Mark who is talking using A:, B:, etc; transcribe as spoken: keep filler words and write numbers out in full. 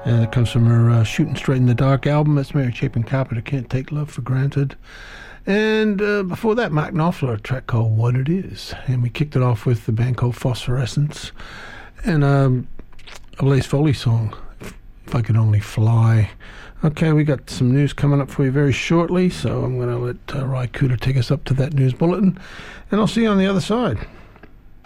A: And it comes from her uh, Shooting Straight in the Dark album. That's Mary Chapin Carpenter, Can't Take Love for Granted. And uh, before that, Mark Knopfler, a track called What It Is. And we kicked it off with the band called Phosphorescence. And um, a Blaze Foley song, If I Could Only Fly. Okay, we got some news coming up for you very shortly, so I'm going to let uh, Ry Cooder take us up to that news bulletin, and I'll see you on the other side.